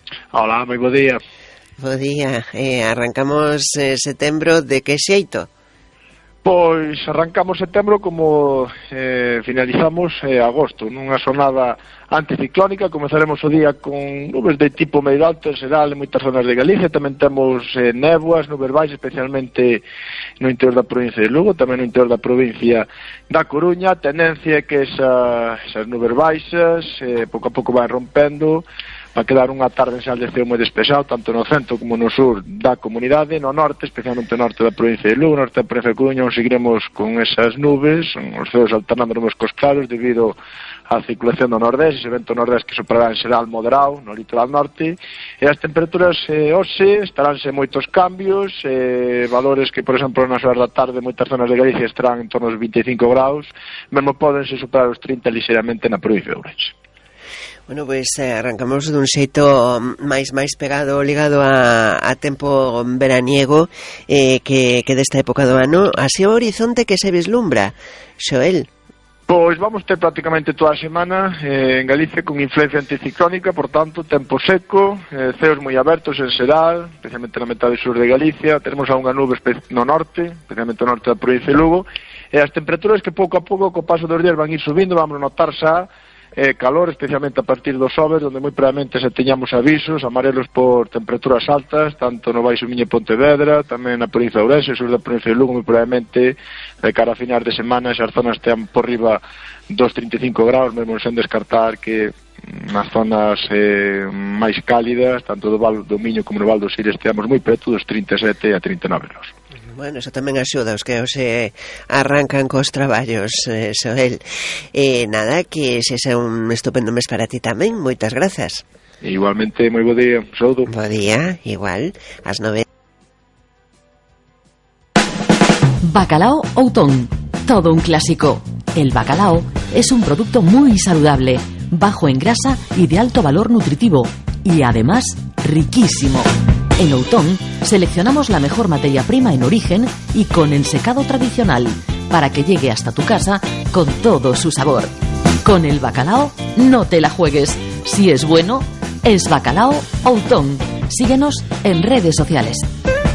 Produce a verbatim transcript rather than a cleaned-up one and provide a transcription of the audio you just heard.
Hola, moi bo día. Bo día. Eh, arrancamos eh, setembro de que xeito? Pois arrancamos setembro como eh, finalizamos eh, agosto, nunha xornada anticiclónica. Comezaremos o día con nubes de tipo medio alto en xeral en moitas zonas de Galicia. Tamén temos eh, néboas, nubes baixas, especialmente no interior da provincia de Lugo, tamén no interior da provincia da Coruña. A tendencia é que esa, esas nubes baixas eh, pouco a pouco van rompendo. Va a quedar unha tarde en xeral de ceo moi despexado, tanto no centro como no sur da comunidade. No norte, especialmente no norte da provincia de Lugo, no norte da provincia de Coruña, onde seguiremos con esas nubes, os ceos alternando nubes cos claros debido á circulación do nordés, ese vento nordés que soprará en xeral moderado no litoral norte. E as temperaturas eh, hoxe estaránse moitos cambios, eh, valores que, por exemplo, nas horas da tarde moitas zonas de Galicia estarán en torno aos vinte e cinco graus, mesmo podense superar os trinta ligeramente na provincia de Ourense. Bueno, pois pues, eh, arrancamos dun xeito máis máis pegado, ligado a, a tempo veraniego eh, que, que desta época do ano. Así o horizonte que se vislumbra, Xoel? Pois vamos ter prácticamente toda a semana eh, en Galicia con influencia anticiclónica, por tanto, tempo seco, eh, ceos moi abertos en xeral, especialmente na metade sur de Galicia. Teremos algunha nube no norte, especialmente no norte da provincia de Lugo, e as temperaturas que pouco a pouco, co paso dos días, van ir subindo. Vamos notar xa eh, calor, especialmente a partir dos xoves, onde moi probablemente se teñamos avisos amarelos por temperaturas altas, tanto no Baixo Miño e Pontevedra, tamén na provincia de Ourense, sur da provincia de Lugo. Moi probablemente de cara a finais de semana esas zonas tean por riba dos trinta e cinco graus, mesmo sen descartar que nas zonas eh, máis cálidas, tanto do Val do Miño como no Val do Sil, esteamos moi preto dos trinta e sete a trinta e nove graus. Bueno, eso tamén axuda os que hoxe arrancan cos traballos, eh, Xoel. Eh, nada, que se xa un estupendo mes para ti tamén. Moitas grazas. Igualmente, moi bo día. Saúdo. Bo día, igual, ás nove. Bacalao Outón, todo un clásico. El bacalao es un producto muy saludable, bajo en grasa y de alto valor nutritivo, y además riquísimo. En Outón seleccionamos la mejor materia prima en origen y con ensecado tradicional para que llegue hasta tu casa con todo su sabor. Con el bacalao no te la juegues. Si es bueno, es Bacalao Outón. Síguenos en redes sociales.